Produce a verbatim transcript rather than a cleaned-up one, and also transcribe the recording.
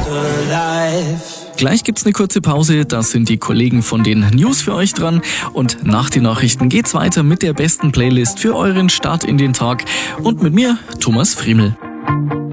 Gleich gibt's eine kurze Pause, da sind die Kollegen von den News für euch dran und nach den Nachrichten geht's weiter mit der besten Playlist für euren Start in den Tag und mit mir, Thomas Friemel.